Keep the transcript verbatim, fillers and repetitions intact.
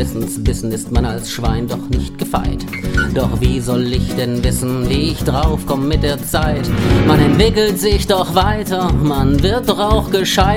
Wissensbissen ist man als Schwein doch nicht gefeit. Doch wie soll ich denn wissen, wie ich drauf komm mit der Zeit? Man entwickelt sich doch weiter, man wird doch auch gescheit.